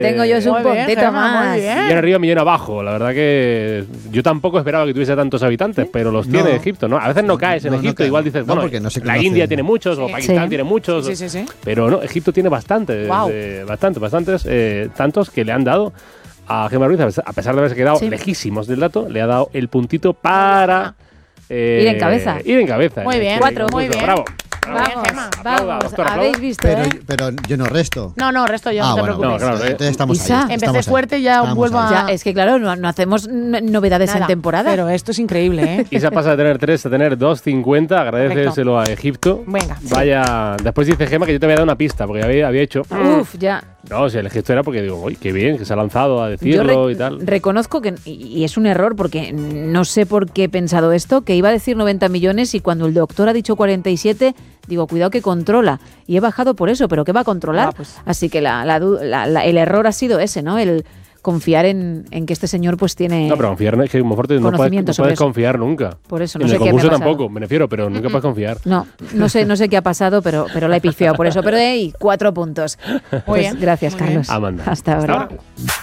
Tengo yo un puntito más. Millón arriba, millón abajo. La verdad que yo tampoco esperaba que tuviese tantos habitantes, pero los tiene Egipto, ¿no? A veces no caes en Egipto, igual dices, bueno, la India tiene muchos, o Pakistán tiene muchos. Sí. Pero no, Egipto tiene bastantes, bastantes, tantos que le han dado a Gemma Ruiz, a pesar de haberse quedado lejísimos del dato, le ha dado el puntito para ir en cabeza. Muy bien, 4. Muy bien. Bravo. Vamos. ¿Habéis visto? Pero yo no resto. No, resto yo, no te preocupes. No, claro, entonces estamos Isa, ahí. Empecé fuerte y ya vuelvo a... Ya, es que claro, no hacemos novedades en temporada. Pero esto es increíble, ¿eh? Isa pasa de tener 3 a tener 2,50. Agradeceselo a Egipto. Venga. Vaya. Después dice Gemma que yo te había dado una pista, porque había hecho. Uf, ya. No, si el gesto era porque digo, uy, qué bien, que se ha lanzado a decirlo y tal. Reconozco que, y es un error, porque no sé por qué he pensado esto, que iba a decir 90 millones y cuando el doctor ha dicho 47, digo, cuidado que controla. Y he bajado por eso, pero ¿qué va a controlar? Así que el error ha sido ese, ¿no? El confiar en que este señor pues tiene... No, pero confiar es que como fuerte no puedes confiar nunca. Por eso, no en sé el qué ha concurso pasado. tampoco, me refiero, pero nunca puedes confiar. No sé qué ha pasado, pero la he pifiado por eso. Pero 4 puntos. Muy Pues bien. gracias, Carlos. Amanda. Hasta ahora.